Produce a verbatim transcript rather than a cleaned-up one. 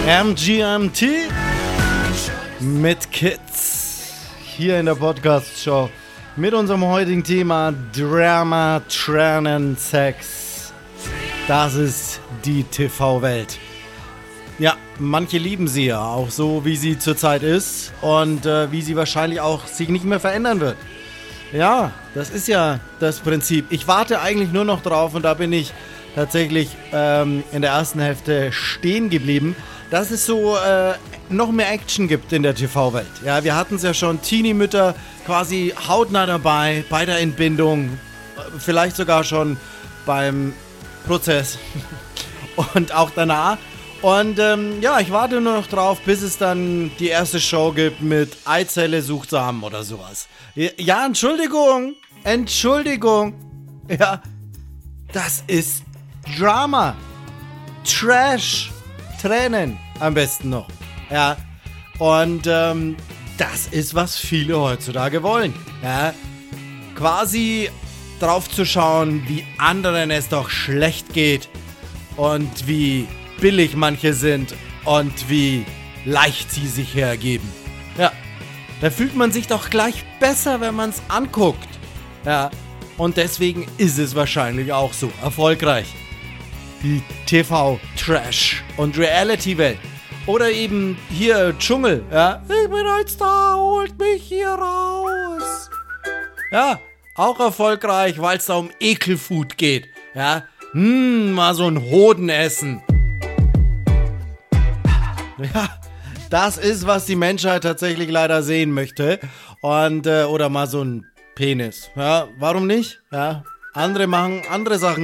M G M T mit Kids hier in der Podcast-Show mit unserem heutigen Thema Drama, Tränen, Sex. Das ist die T V-Welt. Ja, manche lieben sie ja auch so, wie sie zurzeit ist und äh, wie sie wahrscheinlich auch sich nicht mehr verändern wird. Ja, das ist ja das Prinzip. Ich warte eigentlich nur noch drauf und da bin ich tatsächlich ähm, in der ersten Hälfte stehen geblieben, dass es so äh, noch mehr Action gibt in der T V-Welt. Ja, wir hatten es ja schon, Teenie-Mütter quasi hautnah dabei, bei der Entbindung, vielleicht sogar schon beim Prozess und auch danach. Und ähm, ja, ich warte nur noch drauf, bis es dann die erste Show gibt mit Eizelle sucht Samen oder sowas. Ja, Entschuldigung, Entschuldigung. Ja, das ist Drama, Trash, Tränen am besten noch. Ja, und ähm, das ist, was viele heutzutage wollen. Ja, quasi drauf zu schauen, wie anderen es doch schlecht geht und wie billig manche sind und wie leicht sie sich hergeben. Ja, da fühlt man sich doch gleich besser, wenn man es anguckt. Ja, und deswegen ist es wahrscheinlich auch so erfolgreich. Die T V-Trash- und Reality-Welt. Oder eben hier Dschungel. Ja, ich bin ein Star, holt mich hier raus. Ja, auch erfolgreich, weil es da um Ekelfood geht. Ja, hm, mal so ein Hoden essen. Ja, das ist, was die Menschheit tatsächlich leider sehen möchte. Und, äh, oder mal so ein Penis. Ja, warum nicht? Ja, andere machen andere Sachen